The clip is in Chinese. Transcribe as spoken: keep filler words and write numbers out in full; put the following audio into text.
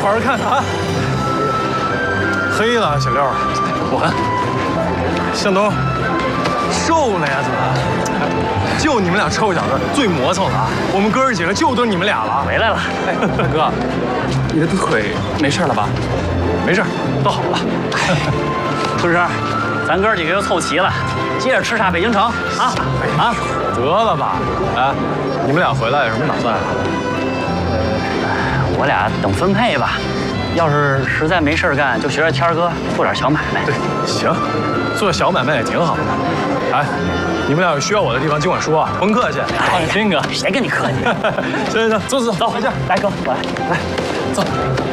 玩儿看啊！黑了，小六， 我看向东，瘦了呀？怎么？就你们俩臭小子最磨蹭了啊！我们哥儿几个就蹲你们俩了。 回来了， 哎，大哥，你的腿没事了吧？ 没事，都好了。 春生，咱哥几个又凑齐了，接着吃下北京城啊啊！ 得了吧，哎，你们俩回来有什么打算啊？ 我俩等分配吧。要是实在没事干，就学着天哥做点小买卖。 对，行，做小买卖也挺好的。哎，你们俩有需要我的地方尽管说啊，甭客气。 放心哥，谁跟你客气？ 行行行，走走走， 走， 回家。 来哥，我来，来，走。